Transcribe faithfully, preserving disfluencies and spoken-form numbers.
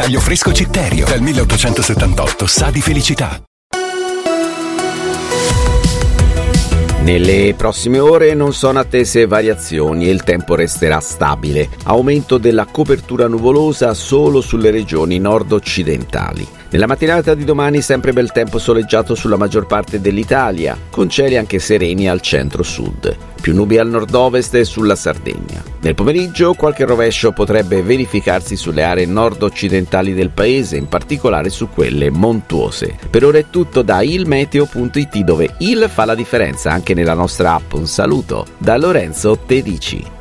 bacchenaio fresco Citterio, dal milleottocentosettantotto, sa di felicità. Nelle prossime ore non sono attese variazioni e il tempo resterà stabile. Aumento della copertura nuvolosa solo sulle regioni nord-occidentali. Nella mattinata di domani sempre bel tempo soleggiato sulla maggior parte dell'Italia, con cieli anche sereni al centro-sud. Più nubi al nord-ovest e sulla Sardegna. Nel pomeriggio qualche rovescio potrebbe verificarsi sulle aree nord-occidentali del paese, in particolare su quelle montuose. Per ora è tutto da il meteo punto it, dove il fa la differenza anche nella nostra app. Un saluto da Lorenzo Tedici.